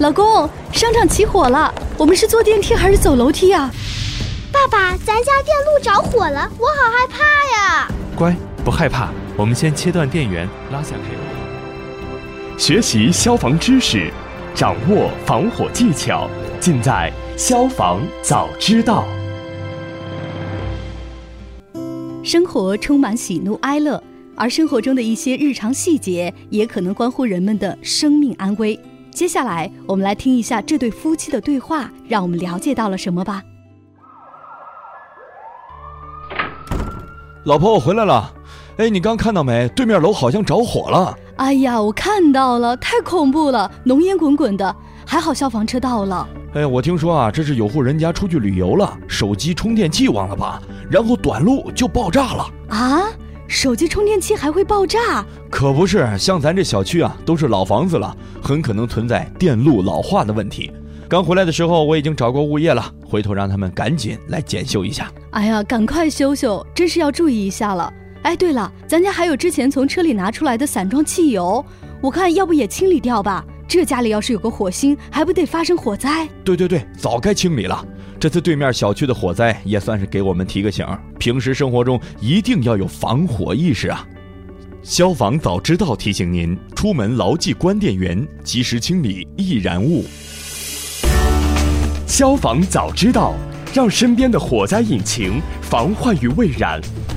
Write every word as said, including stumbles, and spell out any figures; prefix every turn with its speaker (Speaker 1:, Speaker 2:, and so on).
Speaker 1: 老公，商场起火了，我们是坐电梯还是走楼梯啊？
Speaker 2: 爸爸，咱家电路着火了，我好害怕呀！
Speaker 3: 乖，不害怕，我们先切断电源，拉下开关。
Speaker 4: 学习消防知识，掌握防火技巧，尽在消防早知道。
Speaker 1: 生活充满喜怒哀乐，而生活中的一些日常细节也可能关乎人们的生命安危。接下来我们来听一下这对夫妻的对话，让我们了解到了什么吧。
Speaker 5: 老婆，我回来了。哎，你刚看到没？对面楼好像着火了。
Speaker 1: 哎呀，我看到了，太恐怖了，浓烟滚滚的，还好消防车到了。
Speaker 5: 哎，我听说啊，这是有户人家出去旅游了，手机充电器忘了拔，然后短路就爆炸了。
Speaker 1: 啊？手机充电器还会爆炸？
Speaker 5: 可不是，像咱这小区啊，都是老房子了，很可能存在电路老化的问题。刚回来的时候，我已经找过物业了，回头让他们赶紧来检修一下。
Speaker 1: 哎呀，赶快修修，真是要注意一下了。哎，对了，咱家还有之前从车里拿出来的散装汽油，我看要不也清理掉吧？这家里要是有个火星，还不得发生火灾？
Speaker 5: 对对对，早该清理了。这次对面小区的火灾也算是给我们提个醒，平时生活中一定要有防火意识啊。
Speaker 4: 消防早知道提醒您，出门牢记关电源，及时清理易燃物。消防早知道，让身边的火灾引擎防患于未然。